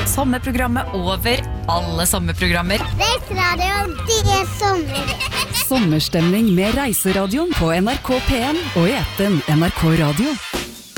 sommerprogrammet over alle sommerprogrammer. Reiseradioen, det sommer. Sommerstemning med Reiseradioen på NRK P1 og i appen NRK Radio.